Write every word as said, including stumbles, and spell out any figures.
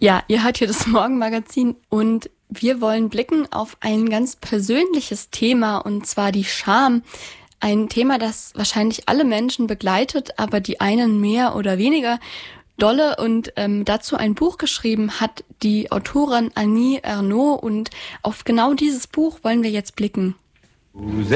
Ja, ihr hört hier das Morgenmagazin und wir wollen blicken auf ein ganz persönliches Thema, und zwar die Scham. Ein Thema, das wahrscheinlich alle Menschen begleitet, aber die einen mehr oder weniger dolle. Und ähm, dazu ein Buch geschrieben hat die Autorin Annie Ernaux, und auf genau dieses Buch wollen wir jetzt blicken.